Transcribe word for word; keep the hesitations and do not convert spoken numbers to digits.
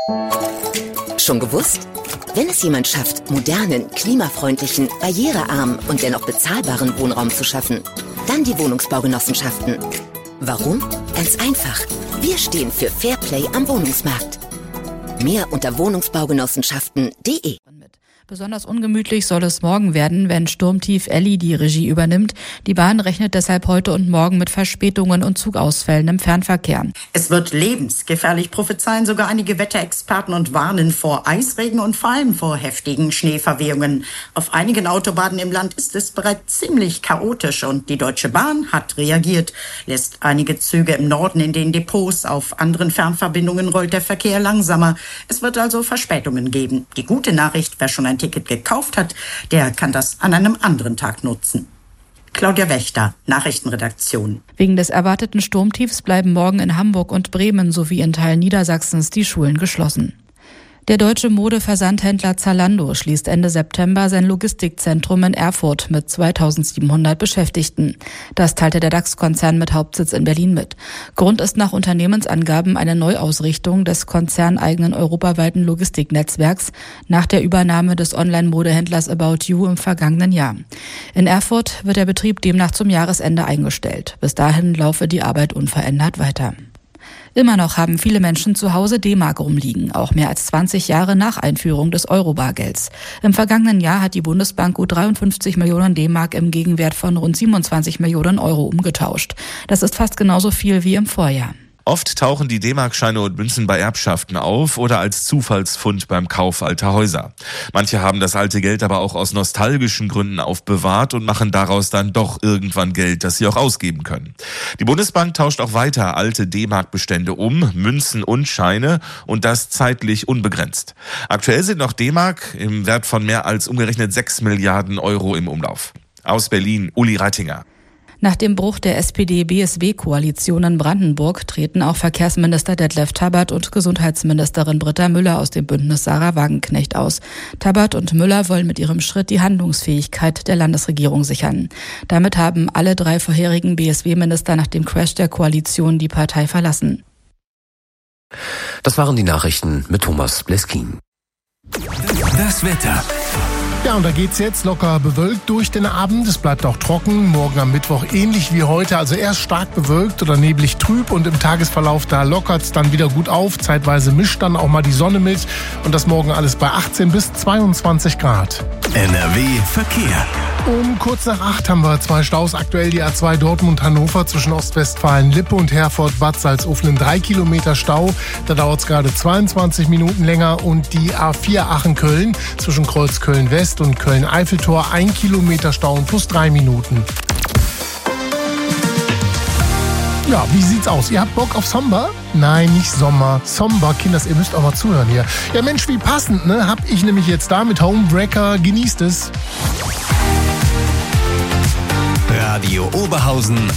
Schon gewusst? Wenn es jemand schafft, modernen, klimafreundlichen, barrierearmen und dennoch bezahlbaren Wohnraum zu schaffen, dann die Wohnungsbaugenossenschaften. Warum? Ganz einfach. Wir stehen für Fairplay am Wohnungsmarkt. Mehr unter wohnungsbaugenossenschaften punkt de. Besonders ungemütlich soll es morgen werden, wenn Sturmtief Elli die Regie übernimmt. Die Bahn rechnet deshalb heute und morgen mit Verspätungen und Zugausfällen im Fernverkehr. Es wird lebensgefährlich, prophezeien sogar einige Wetterexperten und warnen vor Eisregen und vor allem vor heftigen Schneeverwehungen. Auf einigen Autobahnen im Land ist es bereits ziemlich chaotisch und die Deutsche Bahn hat reagiert, lässt einige Züge im Norden in den Depots. Auf anderen Fernverbindungen rollt der Verkehr langsamer. Es wird also Verspätungen geben. Die gute Nachricht, wer schon ein Ticket gekauft hat, der kann das an einem anderen Tag nutzen. Claudia Wächter, Nachrichtenredaktion. Wegen des erwarteten Sturmtiefs bleiben morgen in Hamburg und Bremen sowie in Teilen Niedersachsens die Schulen geschlossen. Der deutsche Modeversandhändler Zalando schließt Ende September sein Logistikzentrum in Erfurt mit zweitausendsiebenhundert Beschäftigten. Das teilte der DAX-Konzern mit Hauptsitz in Berlin mit. Grund ist nach Unternehmensangaben eine Neuausrichtung des konzerneigenen europaweiten Logistiknetzwerks nach der Übernahme des Online-Modehändlers About You im vergangenen Jahr. In Erfurt wird der Betrieb demnach zum Jahresende eingestellt. Bis dahin laufe die Arbeit unverändert weiter. Immer noch haben viele Menschen zu Hause D-Mark rumliegen, auch mehr als zwanzig Jahre nach Einführung des Euro-Bargelds. Im vergangenen Jahr hat die Bundesbank gut dreiundfünfzig Millionen D-Mark im Gegenwert von rund siebenundzwanzig Millionen Euro umgetauscht. Das ist fast genauso viel wie im Vorjahr. Oft tauchen die D-Mark-Scheine und Münzen bei Erbschaften auf oder als Zufallsfund beim Kauf alter Häuser. Manche haben das alte Geld aber auch aus nostalgischen Gründen aufbewahrt und machen daraus dann doch irgendwann Geld, das sie auch ausgeben können. Die Bundesbank tauscht auch weiter alte D-Mark-Bestände um, Münzen und Scheine, und das zeitlich unbegrenzt. Aktuell sind noch D-Mark im Wert von mehr als umgerechnet sechs Milliarden Euro im Umlauf. Aus Berlin, Uli Reitinger. Nach dem Bruch der S P D-B S W-Koalition in Brandenburg treten auch Verkehrsminister Detlef Tabbert und Gesundheitsministerin Britta Müller aus dem Bündnis Sarah Wagenknecht aus. Tabbert und Müller wollen mit ihrem Schritt die Handlungsfähigkeit der Landesregierung sichern. Damit haben alle drei vorherigen B S W-Minister nach dem Crash der Koalition die Partei verlassen. Das waren die Nachrichten mit Thomas Bleskin. Das Wetter. Ja, und da geht's jetzt locker bewölkt durch den Abend. Es bleibt auch trocken. Morgen am Mittwoch ähnlich wie heute. Also erst stark bewölkt oder neblig trüb und im Tagesverlauf da lockert's dann wieder gut auf. Zeitweise mischt dann auch mal die Sonne mit. Und das morgen alles bei achtzehn bis zweiundzwanzig Grad. N R W Verkehr. Um kurz nach acht haben wir zwei Staus. Aktuell die A zwei Dortmund-Hannover zwischen Ostwestfalen-Lippe und Herford-Bad Salzuflen. Drei Kilometer Stau. Da dauert es gerade zweiundzwanzig Minuten länger. Und die A vier Aachen-Köln zwischen Kreuzköln-West und Köln-Eiffeltor. Ein Kilometer Stau und plus drei Minuten. Ja, wie sieht's aus? Ihr habt Bock auf Samba? Nein, nicht Sommer. Samba, Kinders, ihr müsst auch mal zuhören hier. Ja Mensch, wie passend, ne? Hab ich nämlich jetzt da mit Homebreaker. Genießt es. Radio Oberhausen